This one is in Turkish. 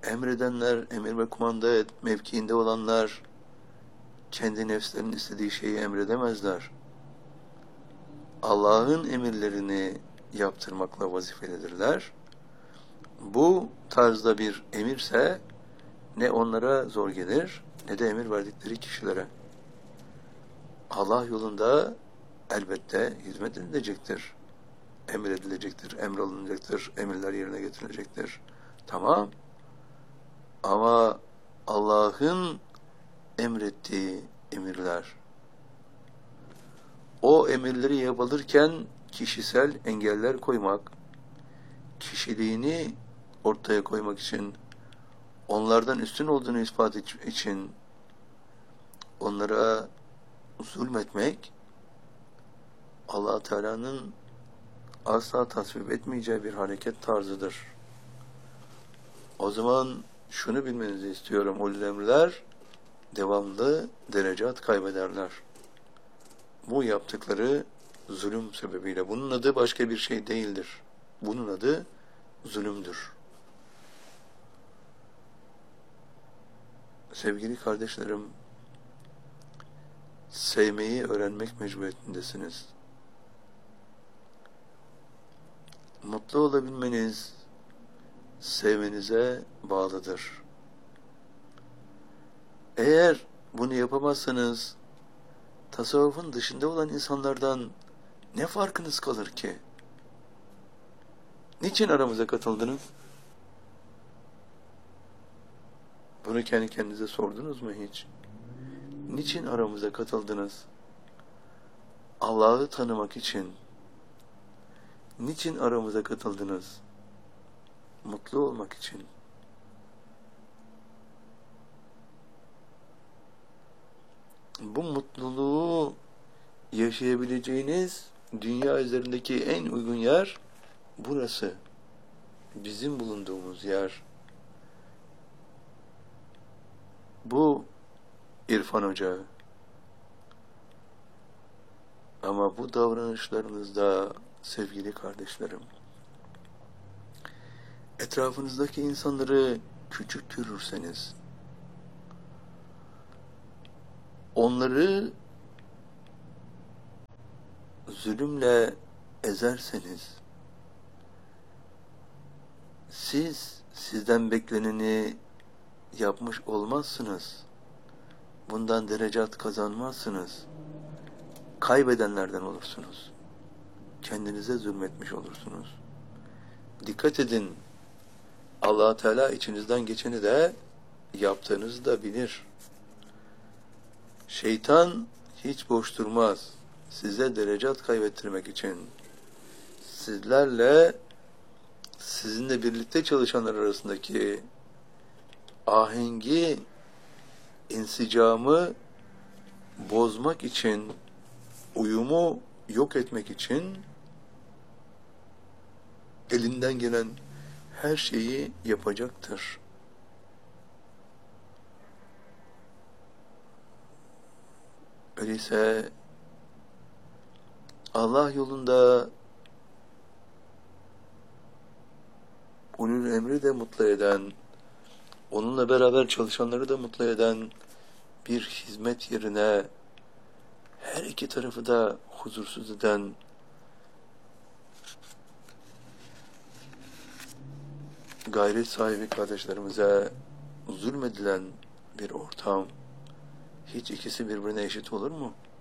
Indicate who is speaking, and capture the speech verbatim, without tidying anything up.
Speaker 1: emredenler, emir ve kumanda mevkiinde olanlar kendi nefslerinin istediği şeyi emredemezler. Allah'ın emirlerini yaptırmakla vazifelidirler. Bu tarzda bir emirse ne onlara zor gelir ne de emir verdikleri kişilere. Allah yolunda elbette hizmet edilecektir. Emredilecektir, emralınacaktır, emirler yerine getirilecektir. Tamam. Ama Allah'ın emrettiği emirler, o emirleri yapılırken kişisel engeller koymak, kişiliğini ortaya koymak için, onlardan üstün olduğunu ispat için onlara zulmetmek, Allah Teala'nın asla tasvip etmeyeceği bir hareket tarzıdır. O zaman şunu bilmenizi istiyorum, ulul emrler devamlı derecat kaybederler. Bu yaptıkları zulüm sebebiyle. Bunun adı başka bir şey değildir. Bunun adı zulümdür. Sevgili kardeşlerim, sevmeyi öğrenmek mecburiyetindesiniz. Mutlu olabilmeniz sevmenize bağlıdır. Eğer bunu yapamazsanız tasavvufun dışında olan insanlardan ne farkınız kalır ki? Niçin aramıza katıldınız? Bunu kendi kendinize sordunuz mu hiç? Niçin aramıza katıldınız? Allah'ı tanımak için. Niçin aramıza katıldınız? Mutlu olmak için. Bu mutluluğu yaşayabileceğiniz dünya üzerindeki en uygun yer burası. Bizim bulunduğumuz yer. Bu İrfan Ocağı. Ama bu davranışlarınızda sevgili kardeşlerim, etrafınızdaki insanları küçük görürseniz, onları zulümle ezerseniz, siz sizden bekleneni yapmış olmazsınız. Bundan derecat kazanmazsınız. Kaybedenlerden olursunuz. Kendinize zulmetmiş olursunuz. Dikkat edin. Allah Teala içinizden geçeni de yaptığınızı da bilir. Şeytan hiç boş durmaz. Size derecat kaybettirmek için. Sizlerle, sizinle birlikte çalışanlar arasındaki ahengi, insicamı bozmak için, uyumu yok etmek için elinden gelen her şeyi yapacaktır. Öyleyse Allah yolunda ulul emri de mutlu eden, onunla beraber çalışanları da mutlu eden bir hizmet yerine her iki tarafı da huzursuz eden, gayret sahibi kardeşlerimize zulmedilen bir ortam, hiç ikisi birbirine eşit olur mu?